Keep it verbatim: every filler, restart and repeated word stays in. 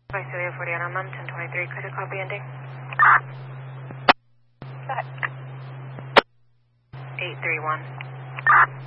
Visalia forty-eight on Mom, ten twenty-three, could you copy ending? Go ahead. eight three one.